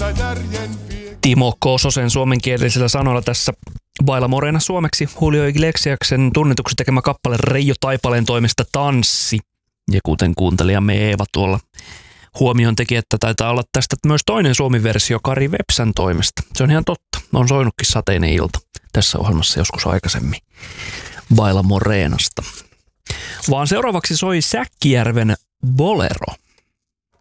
Timo Kososen suomenkielisillä sanoilla tässä Baila Morena suomeksi Julio Iglesiaksen tunnetuksi tekemä kappale Reijo Taipaleen toimesta Tanssi. Ja kuten kuuntelijamme Eeva tuolla huomioon teki, että taitaa olla tästä myös toinen suomi-versio Kari Vepsän toimesta. Se on ihan totta. On soinutkin Sateinen ilta tässä ohjelmassa joskus aikaisemmin Baila Morenasta. Vaan seuraavaksi soi Säkkijärven Bolero.